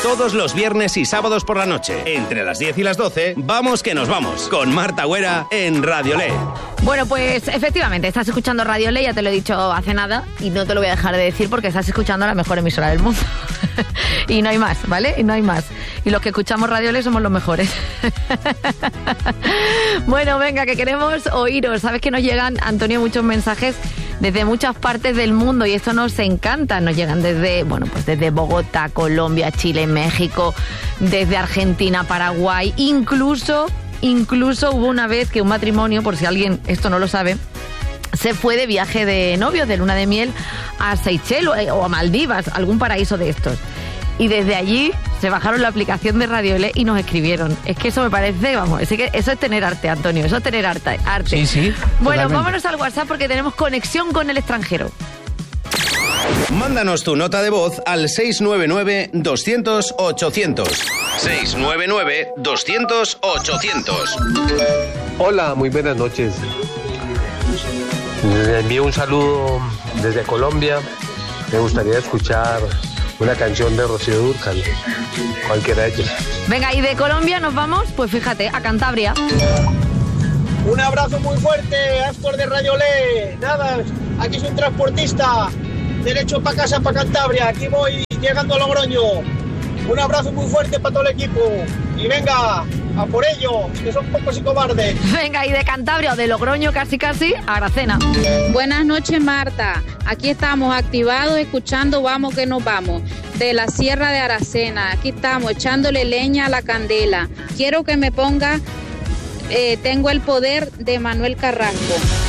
Todos los viernes y sábados por la noche, entre las 10 y las 12, vamos que nos vamos, con Marta Güera en Radio Le. Bueno, pues efectivamente, estás escuchando Radio Le, ya te lo he dicho hace nada, y no te lo voy a dejar de decir porque estás escuchando la mejor emisora del mundo. Y no hay más, ¿vale? Y no hay más. Y los que escuchamos Radio Le somos los mejores. Bueno, venga, que queremos oíros. Sabes que nos llegan, Antonio, muchos mensajes desde muchas partes del mundo y esto nos encanta. Nos llegan desde, bueno, pues desde Bogotá, Colombia, Chile, México, desde Argentina, Paraguay, incluso hubo una vez que un matrimonio, por si alguien esto no lo sabe, se fue de viaje de novios, de luna de miel, a Seychelles o a Maldivas, algún paraíso de estos. Y desde allí se bajaron la aplicación de Radio Le y nos escribieron. Es que eso me parece, vamos, es que eso es tener arte, Antonio, eso es tener arte. Sí, bueno, totalmente. vámonos al WhatsApp porque tenemos conexión con el extranjero. Mándanos tu nota de voz al 699-200-800. 699-200-800. Hola, muy buenas noches. Les envío un saludo desde Colombia. Me gustaría escuchar una canción de Rocío Dúrcal, cualquiera de ellas. Venga, y de Colombia nos vamos, pues fíjate, a Cantabria. Un abrazo muy fuerte, Astor de Radio Le. Nada, aquí soy un transportista, derecho para casa, para Cantabria. Aquí voy llegando a Logroño. Un abrazo muy fuerte para todo el equipo. Y venga, a por ello, que son pocos y cobardes. Venga, y de Cantabria o de Logroño casi, a Aracena. Buenas noches, Marta. Aquí estamos activados, escuchando Vamos que nos vamos, de la Sierra de Aracena. Aquí estamos echándole leña a la candela. Quiero que me ponga Tengo el poder de Manuel Carrasco.